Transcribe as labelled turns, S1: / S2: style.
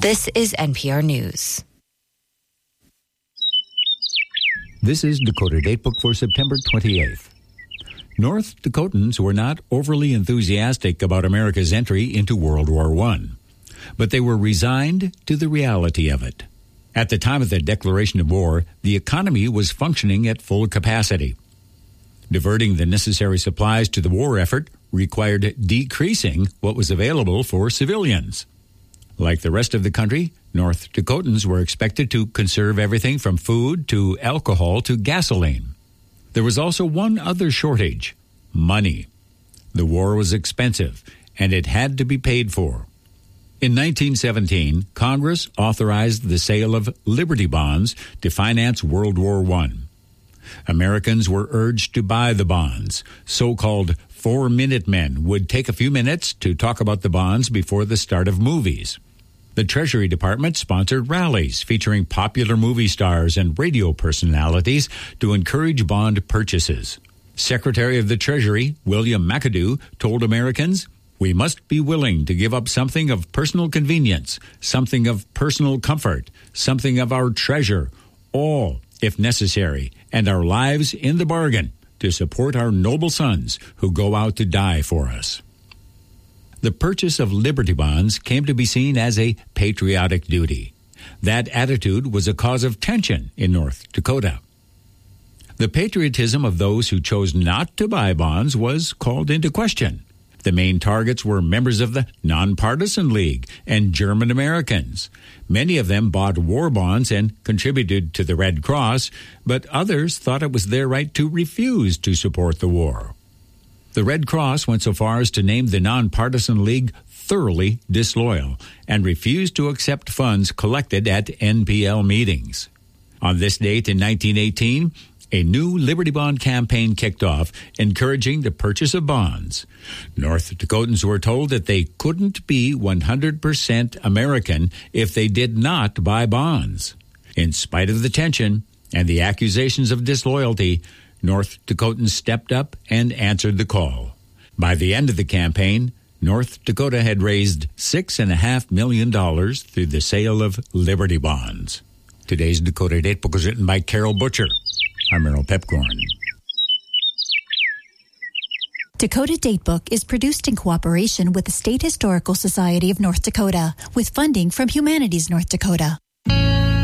S1: This is NPR News.
S2: This is Dakota Datebook for September 28th. North Dakotans were not overly enthusiastic about America's entry into World War I, but they were resigned to the reality of it. At the time of the declaration of war, the economy was functioning at full capacity. Diverting the necessary supplies to the war effort required decreasing what was available for civilians. Like the rest of the country, North Dakotans were expected to conserve everything from food to alcohol to gasoline. There was also one other shortage: money. The war was expensive, and it had to be paid for. In 1917, Congress authorized the sale of Liberty bonds to finance World War I. Americans were urged to buy the bonds. So-called 4-minute men would take a few minutes to talk about the bonds before the start of movies. The Treasury Department sponsored rallies featuring popular movie stars and radio personalities to encourage bond purchases. Secretary of the Treasury, William McAdoo, told Americans, "We must be willing to give up something of personal convenience, something of personal comfort, something of our treasure, all, if necessary, and our lives in the bargain, to support our noble sons who go out to die for us." The purchase of Liberty bonds came to be seen as a patriotic duty. That attitude was a cause of tension in North Dakota. The patriotism of those who chose not to buy bonds was called into question. The main targets were members of the Nonpartisan League and German Americans. Many of them bought war bonds and contributed to the Red Cross, but others thought it was their right to refuse to support the war. The Red Cross went so far as to name the Nonpartisan League thoroughly disloyal and refused to accept funds collected at NPL meetings. On this date in 1918, a new Liberty Bond campaign kicked off, encouraging the purchase of bonds. North Dakotans were told that they couldn't be 100% American if they did not buy bonds. In spite of the tension and the accusations of disloyalty, North Dakotans stepped up and answered the call. By the end of the campaign, North Dakota had raised $6.5 million through the sale of Liberty bonds. Today's Dakota Datebook was written by Carol Butcher. I'm Merrill Pepcorn.
S3: Dakota Datebook is produced in cooperation with the State Historical Society of North Dakota with funding from Humanities North Dakota.